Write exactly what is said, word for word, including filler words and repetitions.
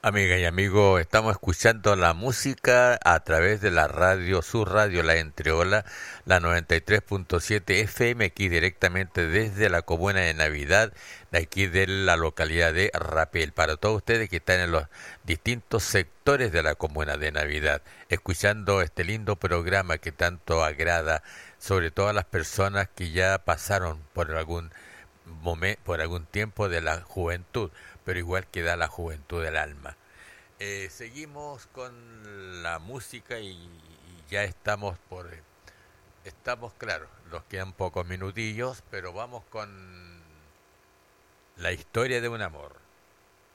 Amiga y amigo, estamos escuchando la música a través de la radio, su radio, la Entreola, la noventa y tres punto siete F M, aquí directamente desde la comuna de Navidad, de aquí de la localidad de Rapel, para todos ustedes que están en los distintos sectores de la comuna de Navidad, escuchando este lindo programa que tanto agrada, sobre todo a las personas que ya pasaron por algún momen- por algún tiempo de la juventud, pero igual que da la juventud del alma. Eh, seguimos con la música y, y ya estamos por... Estamos, claro, nos quedan pocos minutillos, pero vamos con la historia de un amor.